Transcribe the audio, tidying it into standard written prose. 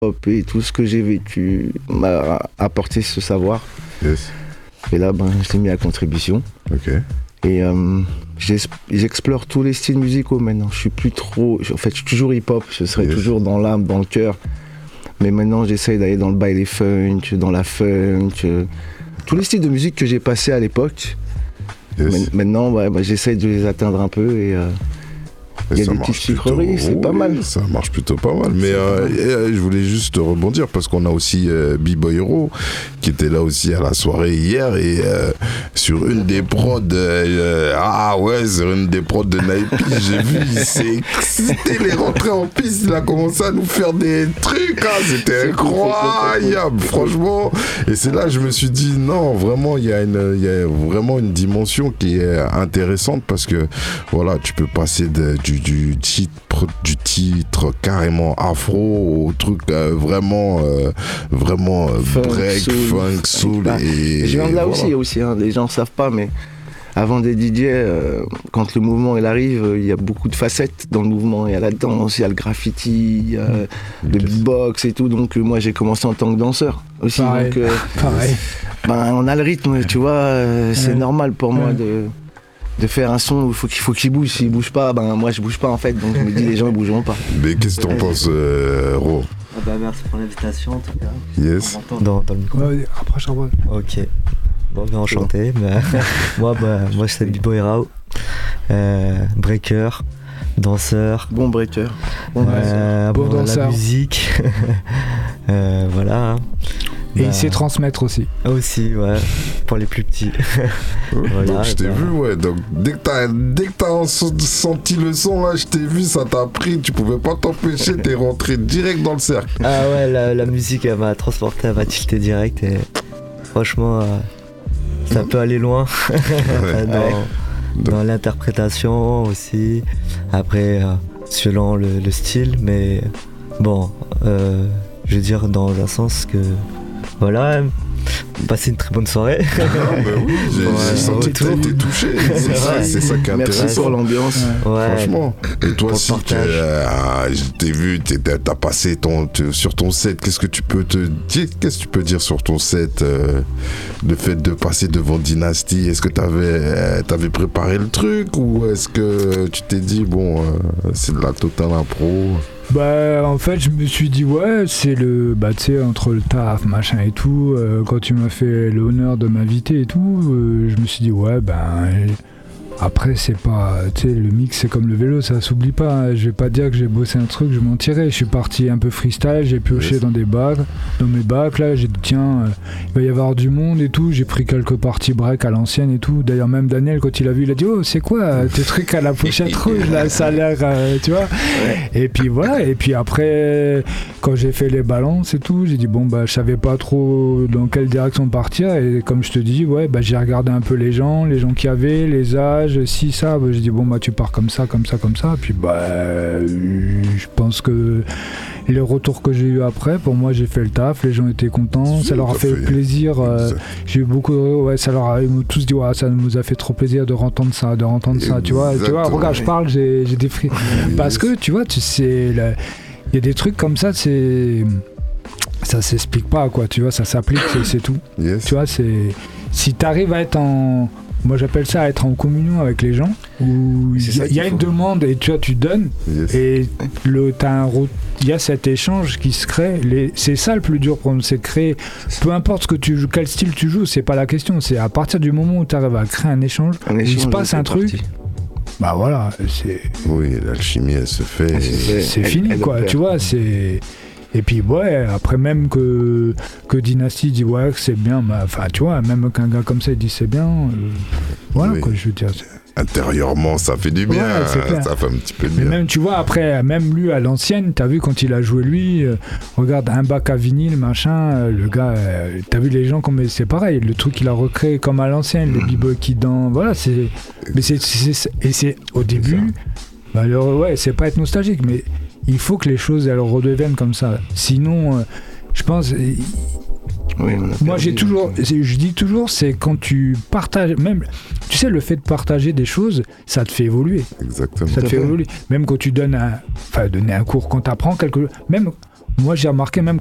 hip-hop et tout ce que j'ai vécu m'a apporté ce savoir. Yes. Et là, je l'ai mis à contribution. Ok. Et j'explore tous les styles musicaux maintenant. Je suis plus trop... En fait, je suis toujours hip-hop. Je serai toujours dans l'âme, dans le cœur. Mais maintenant, j'essaye d'aller dans le baile funk, dans la funk. Tous les styles de musique que j'ai passés à l'époque. Yes. Maintenant, j'essaye de les atteindre un peu et... il y a des petites sucreries, c'est pas mal. Ça marche plutôt pas mal. Mais je voulais juste rebondir parce qu'on a aussi B-Boy Hero qui était là aussi à la soirée hier et sur une des prods, sur une des prods de Naipi, j'ai vu, il s'est excité, il est rentré en piste, il a commencé à nous faire des trucs, c'était incroyable, franchement. Et c'est là que je me suis dit, non, vraiment, il y a vraiment une dimension qui est intéressante parce que voilà, tu peux passer du titre carrément afro au truc vraiment break, funk, soul et je viens de là aussi les gens savent pas, mais avant des DJ, quand le mouvement il arrive, il y a beaucoup de facettes dans le mouvement. Il y a la danse, il y a le graffiti, il y a le beatbox et tout. Donc moi j'ai commencé en tant que danseur aussi. Pareil. Donc, Pareil. On a le rythme, tu vois, c'est normal pour moi de faire un son où il faut qu'il bouge. S'il bouge pas, moi je bouge pas en fait, donc je me dis les gens ils bougeront pas. Mais qu'est-ce que t'en penses, Ro? Merci pour l'invitation en tout cas. Yes. Dans le micro. Rapproche un peu. Ok. Bon, enchanté. moi c'est B-Boy Rao, breaker, danseur. Bon breaker. Bon danseur. La musique. Voilà. Et il sait transmettre aussi. Aussi, ouais, pour les plus petits. Voilà, donc je t'ai vu, donc dès que t'as senti le son, là, je t'ai vu, ça t'a pris, tu pouvais pas t'empêcher, t'es rentré direct dans le cercle. Ah ouais, la musique, elle m'a transporté, elle m'a tilté direct, et franchement, ça peut aller loin dans l'interprétation aussi, après, selon le style, mais bon, je veux dire dans un sens que voilà, passer une très bonne soirée. Oui, j'ai senti que t'as été touché. C'est ça qui est intéressant. Merci pour l'ambiance. Ouais. Franchement. Et toi aussi, je t'ai vu, t'as passé sur ton set. Qu'est-ce que tu peux dire sur ton set, le fait de passer devant Dynasty? Est-ce que t'avais préparé le truc ou est-ce que tu t'es dit c'est de la totale impro? En fait, je me suis dit, c'est tu sais, entre le taf, machin et tout, quand tu m'as fait l'honneur de m'inviter et tout, je me suis dit, après, c'est pas, tu sais, le mix, c'est comme le vélo, ça s'oublie pas, hein. Je vais pas dire que j'ai bossé un truc, je m'en tirais. Je suis parti un peu freestyle, j'ai pioché dans mes bacs, là, j'ai dit, tiens, il va y avoir du monde et tout, j'ai pris quelques parties break à l'ancienne et tout. D'ailleurs, même Daniel, quand il a vu, il a dit, c'est quoi tes trucs à la pochette rouge, là, ça a l'air, tu vois. Et puis voilà, et puis après, quand j'ai fait les balances et tout, j'ai dit, je savais pas trop dans quelle direction partir, et comme je te dis, j'ai regardé un peu les gens qu'il y avait, les âges, si ça, j'ai dit tu pars comme ça, puis je pense que les retours que j'ai eu après, pour moi j'ai fait le taf, les gens étaient contents, ça leur a fait plaisir, j'ai eu beaucoup ça leur a, ils m'ont tous dit ça nous a fait trop plaisir de entendre ça, tu vois, regarde, je parle, j'ai des frissons parce que tu vois, il y a des trucs comme ça, ça s'explique pas, quoi, tu vois, ça s'applique, c'est tout. Yes. Tu vois, si t'arrives à être moi j'appelle ça être en communion avec les gens, où il y a une demande et tu vois, tu donnes, et il y a cet échange qui se crée. C'est ça le plus dur pour nous, c'est de créer, peu importe quel style tu joues, c'est pas la question, c'est à partir du moment où tu arrives à créer un échange, où il se passe un truc, voilà, c'est... Oui, l'alchimie elle se fait. C'est fini, quoi, tu vois, c'est... Et puis après même que Dynasty dit que c'est bien, tu vois, même qu'un gars comme ça il dit c'est bien, quoi, je veux dire. Intérieurement ça fait du bien, ça fait un petit peu de bien. Mais même tu vois, après, même lui à l'ancienne, t'as vu quand il a joué lui, regarde un bac à vinyle, machin, le gars, t'as vu les gens comme c'est pareil, le truc il a recréé comme à l'ancienne, le b-boy qui danse, voilà, mais c'est au début, c'est pas être nostalgique, mais il faut que les choses elles redeviennent comme ça. Sinon, je pense. Moi, je dis toujours, c'est quand tu partages, même, tu sais, le fait de partager des choses, ça te fait évoluer. Exactement. Ça te fait évoluer. Même quand tu donner un cours, quand tu apprends quelque chose, même Moi, j'ai remarqué même